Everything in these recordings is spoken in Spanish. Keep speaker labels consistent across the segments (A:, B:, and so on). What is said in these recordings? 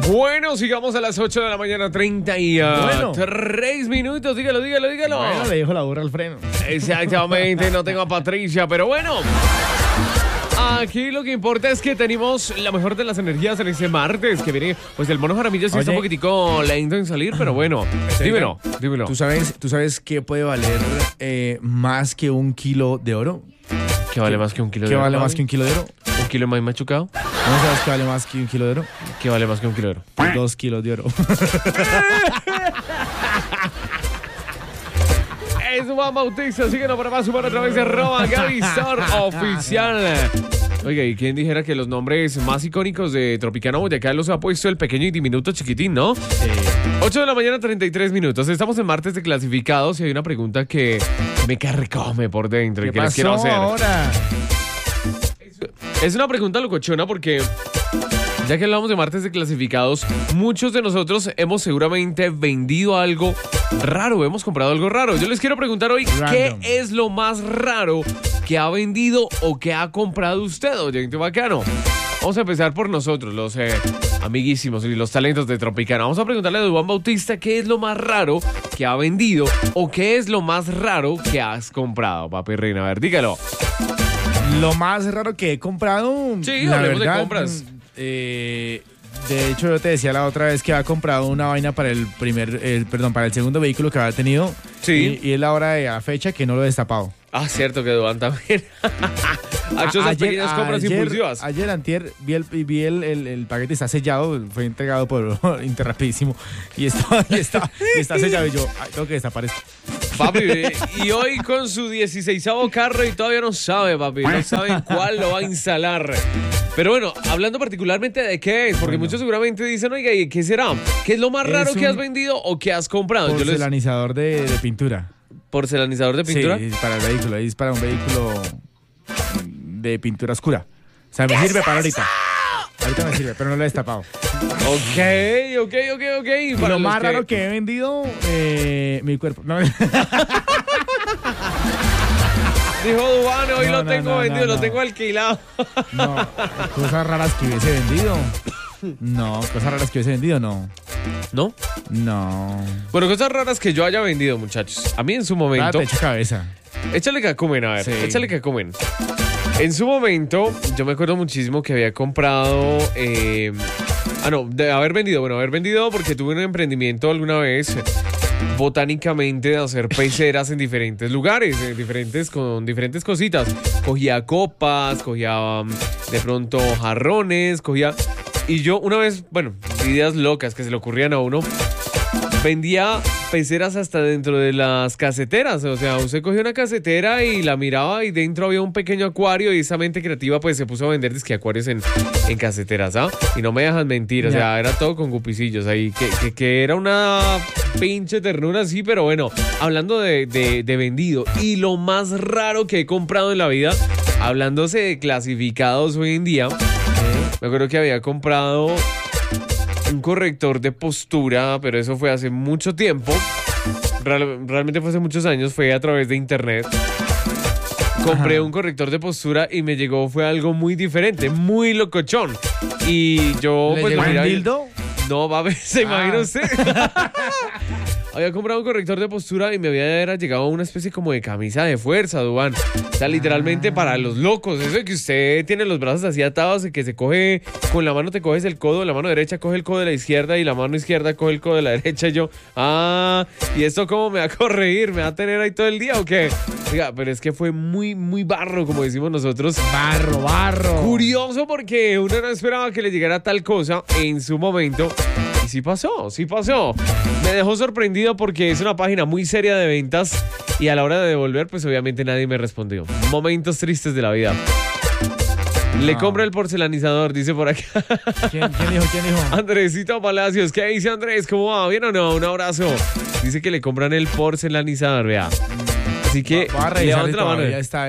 A: Bueno, sigamos a las 8 de la mañana, 33 minutos. Dígalo.
B: Bueno, le dijo la burra al freno.
A: Exactamente, no tengo a Patricia, pero bueno. Aquí lo que importa es que tenemos la mejor de las energías en este martes, que viene, pues el Mono Jaramillo sí está un poquitico lento en salir, pero bueno, dímelo.
B: ¿Tú sabes qué puede valer más que 1 kilo de oro?
A: ¿Qué vale más que 1 kilo de
B: ¿Qué
A: oro?
B: vale más que 1 kilo de oro?
A: ¿1 kilo de maíz machucado?
B: ¿No sabes qué vale más que 1 kilo de oro?
A: ¿Qué vale más que 1 kilo de oro?
B: 2 kilos de oro.
A: Es Juan Bautista, síguenos para más sumar a través de @Gavisor Oficial. Oiga, ¿y quién dijera que los nombres más icónicos de Tropicana Boyacá los ha puesto el pequeño y diminuto chiquitín, ¿no? 8 de la mañana, 33 minutos. Estamos en martes de clasificados y hay una pregunta que me carcome por dentro y que les quiero hacer.
B: Ahora?
A: Es una pregunta locochona porque, ya que hablamos de martes de clasificados, muchos de nosotros hemos seguramente vendido algo raro, hemos comprado algo raro. Yo les quiero preguntar hoy, ¿qué es lo más raro que ha vendido o que ha comprado usted, oyente bacano? Vamos a empezar por nosotros, los amiguísimos y los talentos de Tropicana. Vamos a preguntarle a Juan Bautista qué es lo más raro que ha vendido o qué es lo más raro que has comprado, papi Reina. A ver, dígalo.
B: Lo más raro que he comprado.
A: Sí,
B: la
A: hablemos
B: verdad,
A: de compras.
B: De hecho, yo te decía la otra vez que había comprado una vaina para para el segundo vehículo que había tenido.
A: Sí.
B: Y es la hora de la fecha que no lo he destapado.
A: Ah, cierto que Duan también. Ha hecho esas pequeñas compras impulsivas.
B: Antier, vi el paquete, está sellado, fue entregado por Interrapidísimo y está sellado y yo, tengo que destapar esto.
A: Papi, y hoy con su 16avo carro y todavía no sabe, papi, no sabe en cuál lo va a instalar. Pero bueno, hablando particularmente de qué es, porque muchos seguramente dicen, oiga, ¿y qué será? ¿Qué es lo más raro que has vendido o que has comprado?
B: Porcelanizador de pintura.
A: ¿Porcelanizador de pintura?
B: Sí, para el vehículo, es para un vehículo de pintura oscura. O sea, me sirve para ahorita. Ahorita me sirve, pero no lo he destapado.
A: Ok.
B: Para lo más raro que he vendido, mi cuerpo. No.
A: Dijo Dubán, hoy lo tengo vendido, lo tengo alquilado.
B: No, cosas raras que hubiese vendido. No, cosas raras que hubiese vendido, no.
A: ¿No?
B: No.
A: Bueno, cosas raras que yo haya vendido, muchachos. A mí en su momento...
B: Te echo cabeza.
A: Échale cacumen, a ver. Sí. Échale cacumen. En su momento, yo me acuerdo muchísimo que había comprado... de haber vendido porque tuve un emprendimiento alguna vez botánicamente de hacer peceras en diferentes lugares, con diferentes cositas. Cogía copas, cogía de pronto jarrones, y yo una vez, ideas locas que se le ocurrían a uno, vendía peceras hasta dentro de las caseteras. O sea, usted cogía una casetera y la miraba y dentro había un pequeño acuario y esa mente creativa pues se puso a vender acuarios en caseteras, ¿ah? Y no me dejan mentir, o sea, era todo con gupicillos ahí, que era una pinche ternura así, pero bueno, hablando de vendido y lo más raro que he comprado en la vida, hablándose de clasificados hoy en día, me acuerdo que había comprado un corrector de postura, pero eso fue hace mucho tiempo. Realmente fue hace muchos años, fue a través de internet. Compré un corrector de postura y me llegó, fue algo muy diferente, muy locochón. Y yo
B: ¿Le llegó un dildo?
A: No, se imagina usted. Había comprado un corrector de postura y me había llegado una especie como de camisa de fuerza, Duván. O sea, literalmente para los locos. Eso de que usted tiene los brazos así atados y que se coge, con la mano te coges el codo, la mano derecha coge el codo de la izquierda y la mano izquierda coge el codo de la derecha. Y yo, ¿y esto cómo me va a corregir? ¿Me va a tener ahí todo el día o qué? Oiga, pero es que fue muy, muy barro, como decimos nosotros.
B: Barro.
A: Curioso porque uno no esperaba que le llegara tal cosa en su momento. Y sí pasó. Me dejó sorprendido porque es una página muy seria de ventas y a la hora de devolver, pues obviamente nadie me respondió. Momentos tristes de la vida. Le compro el porcelanizador, dice por acá.
B: ¿Quién dijo?
A: Andresito Palacios. ¿Qué dice Andrés? ¿Cómo va? ¿Bien o no? Un abrazo. Dice que le compran el porcelanizador, vea. Así que
B: voy a revisar
A: levanta la mano.
B: Ya está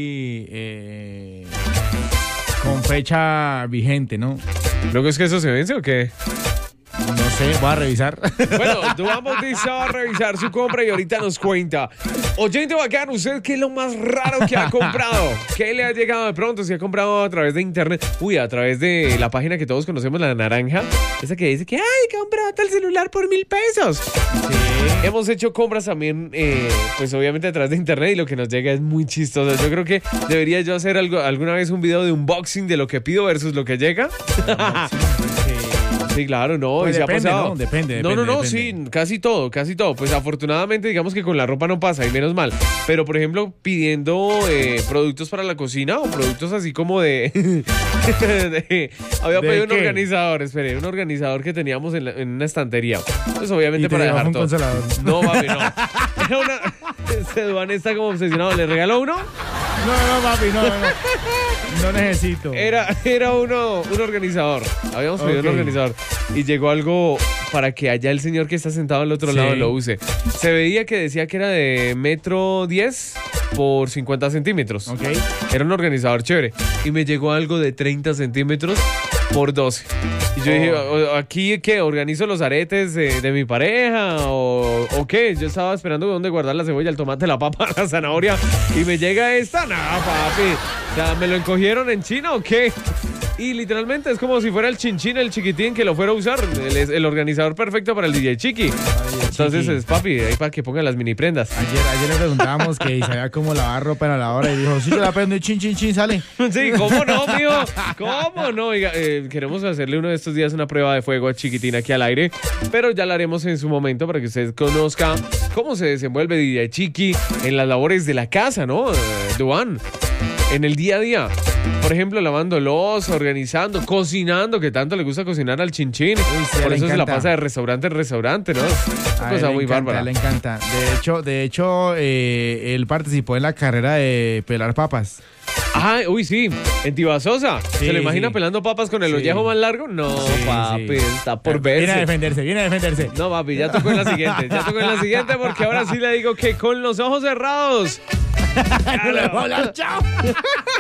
B: ahí con fecha vigente, ¿no?
A: ¿Luego es que eso se vence o qué?
B: No sé, voy a revisar.
A: Bueno, Duván Bautista va a revisar su compra y ahorita nos cuenta. Oyente bacano, ¿usted qué es lo más raro que ha comprado? ¿Qué le ha llegado de pronto? Si ha comprado a través de internet, a través de la página que todos conocemos, la naranja, esa que dice que, ¡ay, compró tal celular por 1,000 pesos! Sí. Hemos hecho compras también, pues obviamente a través de internet y lo que nos llega es muy chistoso. Yo creo que debería yo hacer alguna vez un video de unboxing de lo que pido versus lo que llega. Sí, claro, no.
B: Pues
A: se
B: depende,
A: ha pasado.
B: ¿no? Depende.
A: Sí, casi todo. Pues afortunadamente, digamos que con la ropa no pasa, y menos mal. Pero, por ejemplo, pidiendo productos para la cocina o productos así como de... había pedido un organizador, un organizador que teníamos en una estantería. Pues obviamente para dejar todo.
B: Consolador.
A: No, papi, no. Era Este Duván está como obsesionado. ¿Le regaló uno?
B: No, papi, no. No necesito.
A: Era un organizador. Habíamos pedido un organizador. Y llegó algo para que allá el señor que está sentado al otro lado lo use. Se veía que decía que era de 1.10 por 50 centímetros.
B: Ok.
A: Era un organizador chévere. Y me llegó algo de 30 centímetros por 12. Y yo dije, ¿aquí qué? ¿Organizo los aretes de mi pareja? ¿O qué? Yo estaba esperando dónde guardar la cebolla, el tomate, la papa, la zanahoria. Y me llega esta. No, papi. O sea, ¿me lo encogieron en China o qué? Y literalmente es como si fuera el chinchín, el chiquitín que lo fuera a usar. El organizador perfecto para el DJ Chiqui. Entonces es papi, ahí para que pongan las mini prendas.
B: Ayer le preguntábamos que sabía cómo lavar ropa en la lavadora y dijo, sí, yo la prendo y chin, sale.
A: Sí, ¿cómo no, mijo? ¿Cómo no? Oiga, queremos hacerle uno de estos días una prueba de fuego a Chiquitín aquí al aire, pero ya la haremos en su momento para que usted conozca cómo se desenvuelve DJ Chiqui en las labores de la casa, ¿no? Duván, en el día a día. Por ejemplo, lavando loza, organizando, cocinando, que tanto le gusta cocinar al chinchín. Por eso se la pasa de restaurante en restaurante, ¿no? Una cosa muy bárbara.
B: Le encanta. De hecho, él participó en la carrera de pelar papas.
A: Sí, en Tibasosa.
B: Sí,
A: ¿Se lo imagina pelando papas con el ollejo más largo? No, papi, está por verse.
B: Viene a defenderse.
A: No, papi, ya tocó en la siguiente porque ahora sí le digo que con los ojos cerrados.
B: Chao.